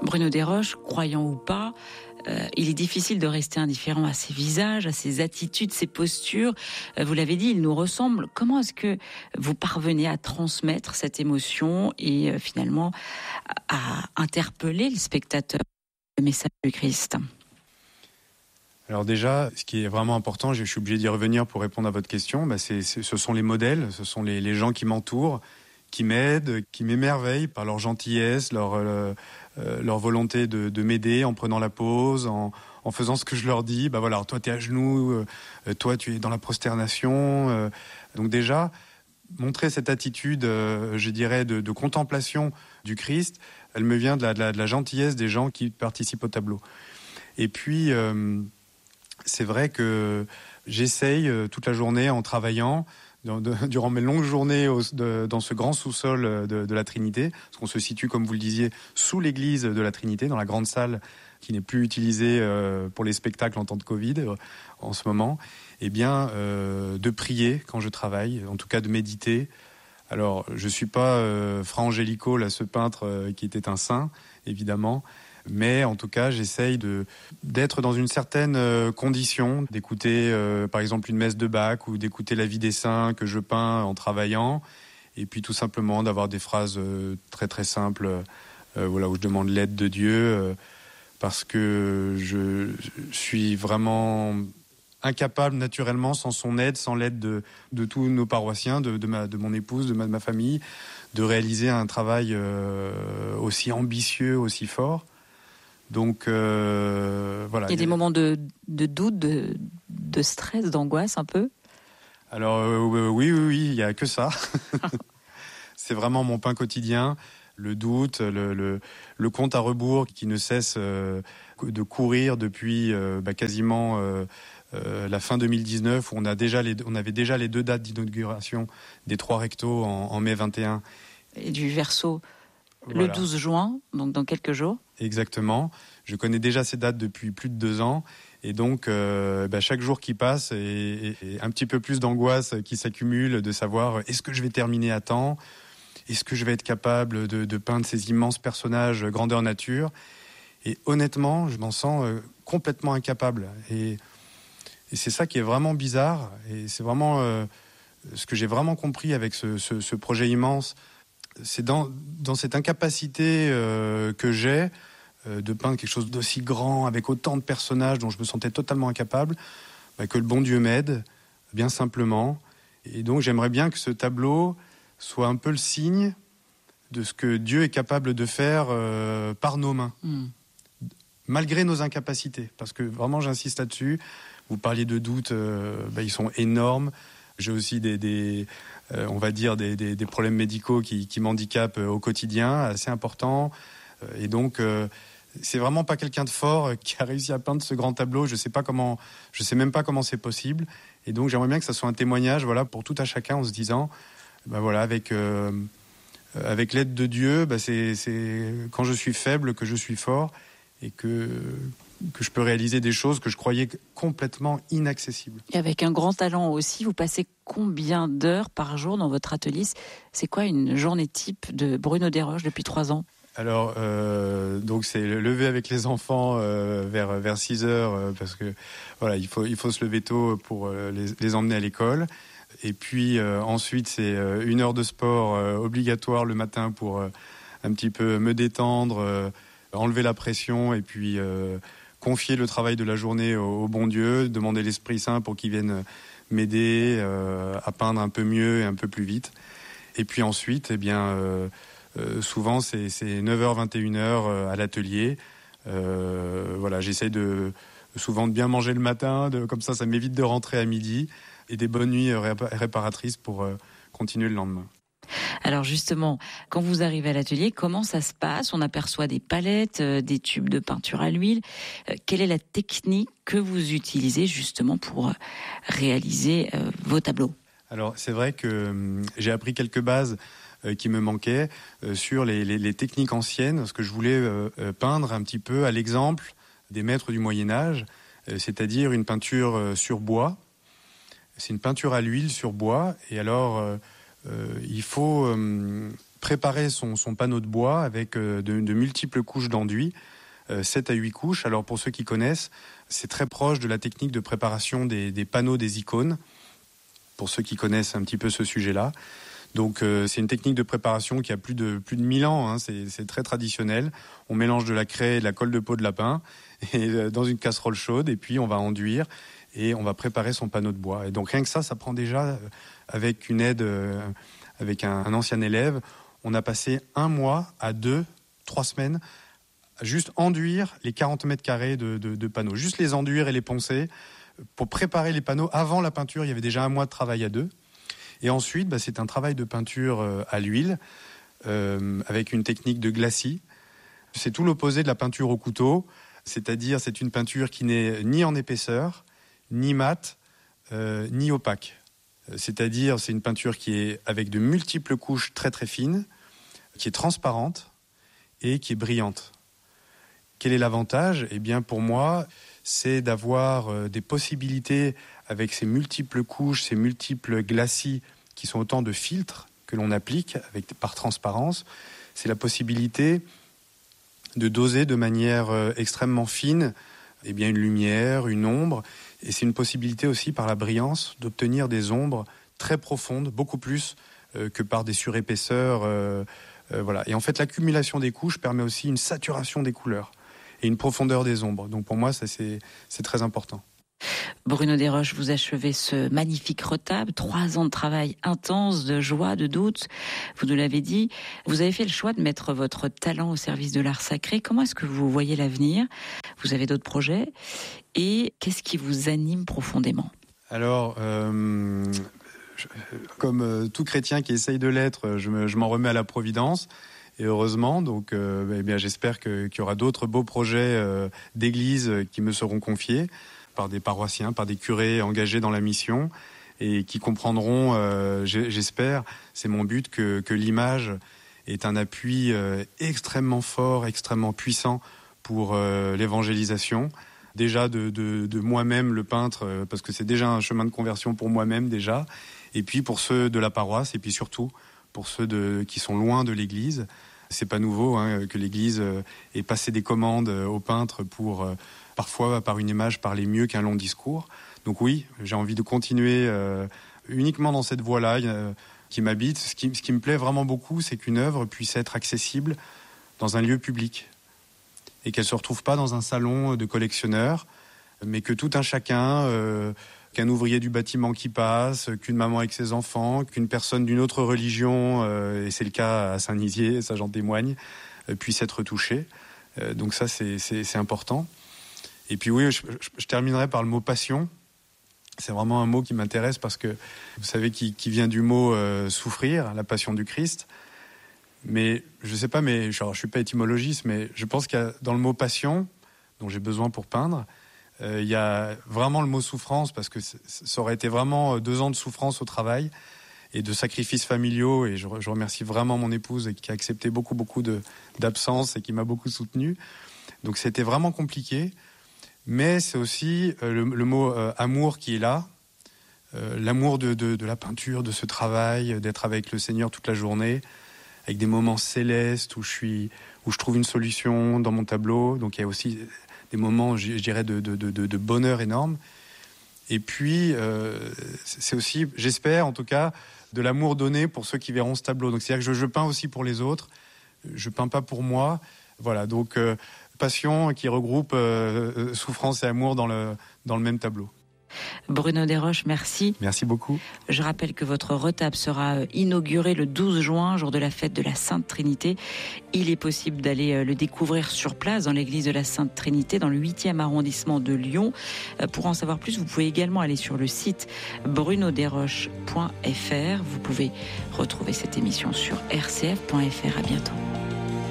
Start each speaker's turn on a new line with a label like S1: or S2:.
S1: Bruno Desroches, croyant ou pas, il est difficile de rester indifférent à ses visages, à ses attitudes, ses postures. Vous l'avez dit, il nous ressemble. Comment est-ce que vous parvenez à transmettre cette émotion et finalement à interpeller le spectateur, le message du Christ ?
S2: Alors déjà, ce qui est vraiment important, je suis obligé d'y revenir pour répondre à votre question, ce sont les modèles, ce sont les gens qui m'entourent, qui m'aident, qui m'émerveillent par leur gentillesse, leur volonté de m'aider en prenant la pause, en faisant ce que je leur dis. Voilà, toi t'es à genoux, toi tu es dans la prosternation. Donc déjà, montrer cette attitude, je dirais, de contemplation du Christ, elle me vient de la gentillesse des gens qui participent au tableau. Et puis, c'est vrai que j'essaye toute la journée en travaillant, durant mes longues journées dans ce grand sous-sol de la Trinité, parce qu'on se situe, comme vous le disiez, sous l'église de la Trinité, dans la grande salle qui n'est plus utilisée pour les spectacles en temps de Covid en ce moment, de prier quand je travaille, en tout cas de méditer. Alors, je ne suis pas Fra Angelico, là, ce peintre qui était un saint, évidemment, mais en tout cas, j'essaye d'être dans une certaine condition, d'écouter par exemple une messe de Bach ou d'écouter la vie des saints que je peins en travaillant, et puis tout simplement d'avoir des phrases très très simples, où je demande l'aide de Dieu, parce que je suis vraiment incapable naturellement, sans son aide, sans l'aide de tous nos paroissiens, de mon épouse, de ma famille, de réaliser un travail aussi ambitieux, aussi fort. Donc voilà.
S1: Il y a des moments de doute, de stress, d'angoisse un peu ?
S2: Alors oui, il n'y a que ça. C'est vraiment mon pain quotidien. Le doute, le compte à rebours qui ne cesse de courir depuis quasiment la fin 2019, où on avait déjà les 2 dates d'inauguration des 3 rectos en mai 21.
S1: Et du Verseau,
S2: voilà.
S1: Le 12 juin, donc dans quelques jours.
S2: Exactement. Je connais déjà ces dates depuis plus de 2 ans. Et donc, chaque jour qui passe, et un petit peu plus d'angoisse qui s'accumule, de savoir est-ce que je vais terminer à temps ? Est-ce que je vais être capable de peindre ces immenses personnages grandeur nature ? Et honnêtement, je m'en sens complètement incapable. Et c'est ça qui est vraiment bizarre. Et c'est vraiment ce que j'ai vraiment compris avec ce projet immense. C'est dans cette incapacité que j'ai de peindre quelque chose d'aussi grand, avec autant de personnages dont je me sentais totalement incapable, que le bon Dieu m'aide, bien simplement. Et donc j'aimerais bien que ce tableau soit un peu le signe de ce que Dieu est capable de faire par nos mains, malgré nos incapacités. Parce que vraiment, j'insiste là-dessus. Vous parliez de doutes, ils sont énormes. J'ai aussi des problèmes médicaux qui m'handicapent au quotidien, assez importants. Et donc, c'est vraiment pas quelqu'un de fort qui a réussi à peindre ce grand tableau. Je sais même pas comment c'est possible. Et donc, j'aimerais bien que ça soit un témoignage, pour tout à chacun, en se disant, avec l'aide de Dieu, c'est quand je suis faible que je suis fort, et que je peux réaliser des choses que je croyais complètement inaccessibles.
S1: Et avec un grand talent aussi, vous passez combien d'heures par jour dans votre atelier ? C'est quoi une journée type de Bruno Desroches depuis 3 ans ?
S2: Alors, donc c'est lever avec les enfants vers 6 heures, parce que il faut se lever tôt pour les emmener à l'école. Et puis ensuite, c'est 1 heure de sport obligatoire le matin pour un petit peu me détendre, enlever la pression, et puis confier le travail de la journée au bon Dieu, demander l'Esprit Saint pour qu'il vienne m'aider à peindre un peu mieux et un peu plus vite. Et puis ensuite, souvent c'est 9h, 21h à l'atelier. J'essaie souvent de bien manger le matin, comme ça m'évite de rentrer à midi, et des bonnes nuits réparatrices pour continuer le lendemain.
S1: Alors justement, quand vous arrivez à l'atelier, comment ça se passe ? On aperçoit des palettes, des tubes de peinture à l'huile. Quelle est la technique que vous utilisez justement pour réaliser vos tableaux ?
S2: Alors c'est vrai que j'ai appris quelques bases qui me manquaient sur les techniques anciennes, parce que je voulais peindre un petit peu à l'exemple des maîtres du Moyen-Âge, c'est-à-dire une peinture sur bois. C'est une peinture à l'huile sur bois, et alors il faut préparer son panneau de bois avec de multiples couches d'enduit, 7 à 8 couches. Alors pour ceux qui connaissent, c'est très proche de la technique de préparation des panneaux des icônes, pour ceux qui connaissent un petit peu ce sujet-là. Donc c'est une technique de préparation qui a plus de 1000 ans, hein, c'est très traditionnel. On mélange de la craie et de la colle de peau de lapin et, dans une casserole chaude, et puis on va enduire et on va préparer son panneau de bois. Et donc rien que ça prend déjà, avec une aide, avec un ancien élève, on a passé 1 mois à 2-3 semaines à juste enduire les 40 mètres carrés de panneaux. Juste les enduire et les poncer. Pour préparer les panneaux, avant la peinture, il y avait déjà 1 mois de travail à 2. Et ensuite, c'est un travail de peinture à l'huile, avec une technique de glacis. C'est tout l'opposé de la peinture au couteau, c'est-à-dire c'est une peinture qui n'est ni en épaisseur, ni mate, ni opaque. C'est-à-dire c'est une peinture qui est avec de multiples couches très très fines, qui est transparente et qui est brillante. Quel est l'avantage ? Eh bien pour moi, c'est d'avoir des possibilités avec ces multiples couches, ces multiples glacis qui sont autant de filtres que l'on applique par transparence. C'est la possibilité de doser de manière extrêmement fine une lumière, une ombre. Et c'est une possibilité aussi par la brillance d'obtenir des ombres très profondes, beaucoup plus que par des surépaisseurs. Voilà. Et en fait, l'accumulation des couches permet aussi une saturation des couleurs et une profondeur des ombres. Donc pour moi, ça, c'est très important.
S1: Bruno Desroches, vous achevez ce magnifique retable, 3 ans de travail intense, de joie, de doute. Vous nous l'avez dit, vous avez fait le choix de mettre votre talent au service de l'art sacré. Comment est-ce que vous voyez l'avenir ? Vous avez d'autres projets et qu'est-ce qui vous anime profondément ?
S2: Alors, comme tout chrétien qui essaye de l'être, je m'en remets à la Providence. Et heureusement, donc, j'espère qu'il y aura d'autres beaux projets d'église qui me seront confiés par des paroissiens, par des curés engagés dans la mission et qui comprendront, j'espère, c'est mon but, que l'image est un appui extrêmement fort, extrêmement puissant pour l'évangélisation. Déjà de moi-même, le peintre, parce que c'est déjà un chemin de conversion pour moi-même déjà, et puis pour ceux de la paroisse, et puis surtout pour ceux qui sont loin de l'Église. C'est pas nouveau que l'Église ait passé des commandes aux peintres pour parfois par une image parler mieux qu'un long discours. Donc oui, j'ai envie de continuer uniquement dans cette voie-là qui m'habite. Ce qui me plaît vraiment beaucoup, c'est qu'une œuvre puisse être accessible dans un lieu public et qu'elle se retrouve pas dans un salon de collectionneurs, mais que tout un chacun, qu'un ouvrier du bâtiment qui passe, qu'une maman avec ses enfants, qu'une personne d'une autre religion, et c'est le cas à Saint-Nizier, ça j'en témoigne, puisse être touché. Donc ça, c'est important. Et puis oui, je terminerai par le mot passion. C'est vraiment un mot qui m'intéresse parce que, vous savez, qui vient du mot souffrir, la passion du Christ. Mais je sais pas, je suis pas étymologiste, mais je pense qu'il y a dans le mot passion, dont j'ai besoin pour peindre, il y a vraiment le mot souffrance, parce que ça aurait été vraiment 2 ans de souffrance au travail et de sacrifices familiaux. Et je remercie vraiment mon épouse qui a accepté beaucoup d'absence et qui m'a beaucoup soutenu. Donc c'était vraiment compliqué. Mais c'est aussi le mot amour qui est là, l'amour de la peinture, de ce travail, d'être avec le Seigneur toute la journée, avec des moments célestes où je trouve une solution dans mon tableau. Donc il y a aussi des moments, je dirais, de bonheur énorme. Et puis c'est aussi, j'espère en tout cas, de l'amour donné pour ceux qui verront ce tableau. Donc c'est-à-dire que je peins aussi pour les autres, je peins pas pour moi. Voilà, donc passion qui regroupe souffrance et amour dans le même tableau.
S1: Bruno Desroches, merci.
S2: Merci beaucoup.
S1: Je rappelle que votre retable sera inauguré le 12 juin, jour de la fête de la Sainte Trinité. Il est possible d'aller le découvrir sur place dans l'église de la Sainte Trinité, dans le 8e arrondissement de Lyon. Pour en savoir plus, vous pouvez également aller sur le site brunodesroches.fr. Vous pouvez retrouver cette émission sur rcf.fr. À bientôt.